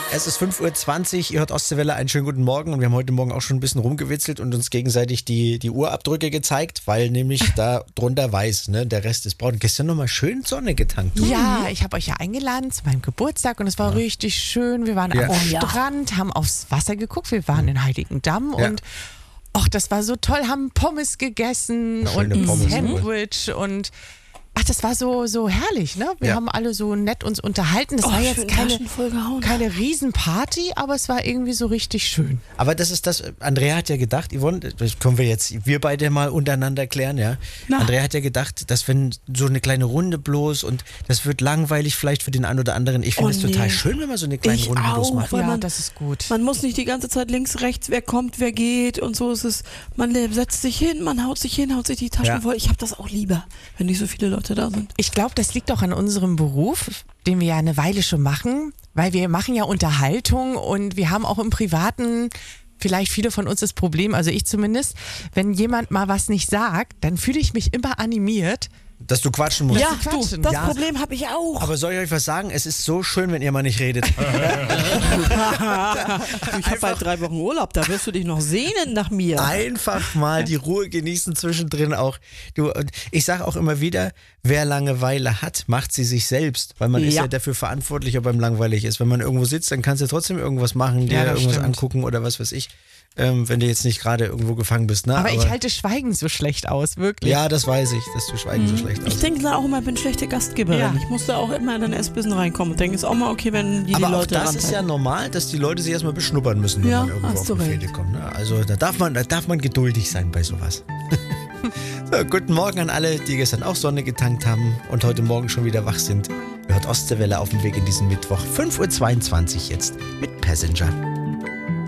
Es ist 5:20 Uhr, ihr hört Ostseewelle, einen schönen guten Morgen und wir haben heute Morgen auch schon ein bisschen rumgewitzelt und uns gegenseitig die Uhrabdrücke gezeigt, weil nämlich da drunter weiß, ne, der Rest ist braun. Gestern nochmal schön Sonne getankt. Ja, ich habe euch ja eingeladen zu meinem Geburtstag und es war richtig schön. Wir waren am Strand, haben aufs Wasser geguckt, wir waren in Heiligendamm und das war so toll, haben Pommes gegessen und ein Sandwich und das war so herrlich, ne? Wir haben alle so nett uns unterhalten. Das war jetzt keine Riesenparty, aber es war irgendwie so richtig schön. Aber das ist das, Andrea hat ja gedacht, Yvonne, das können wir beide mal untereinander klären, ja? Andrea hat ja gedacht, dass wenn so eine kleine Runde bloß und das wird langweilig vielleicht für den einen oder anderen. Ich finde es total schön, wenn man so eine kleine Runde bloß macht. Ja, das ist gut. Man muss nicht die ganze Zeit links, rechts, wer kommt, wer geht und so ist es. Man setzt sich hin, man haut sich die Taschen voll. Ich habe das auch lieber, wenn nicht so viele Leute da sind. Ich glaube, das liegt auch an unserem Beruf, den wir ja eine Weile schon machen, weil wir machen ja Unterhaltung und wir haben auch im Privaten vielleicht viele von uns das Problem, also ich zumindest, wenn jemand mal was nicht sagt, dann fühle ich mich immer animiert. Dass du quatschen musst. Ja, das Problem habe ich auch. Aber soll ich euch was sagen? Es ist so schön, wenn ihr mal nicht redet. Ich habe bald 3 Wochen Urlaub, da wirst du dich noch sehnen nach mir. Einfach mal die Ruhe genießen zwischendrin auch. Ich sage auch immer wieder, wer Langeweile hat, macht sie sich selbst. Weil man ist ja dafür verantwortlich, ob einem langweilig ist. Wenn man irgendwo sitzt, dann kannst du trotzdem irgendwas machen, dir irgendwas angucken oder was weiß ich. Wenn du jetzt nicht gerade irgendwo gefangen bist. Ne? Aber ich halte Schweigen so schlecht aus, wirklich. Ja, das weiß ich, dass du Schweigen so schlecht aus. Ich denke da auch immer, ich bin schlechte Gastgeberin. Ja. Ich musste auch immer in den Essbissen reinkommen und denke, ist auch mal okay, wenn die Leute Aber auch das ist ja normal, dass die Leute sich erstmal beschnuppern müssen, wenn man irgendwo auf die Fährte kommt. Ne? Also da darf man geduldig sein bei sowas. So, guten Morgen an alle, die gestern auch Sonne getankt haben und heute Morgen schon wieder wach sind. Ihr hört Ostseewelle auf dem Weg in diesen Mittwoch. 5:22 Uhr jetzt mit Passenger.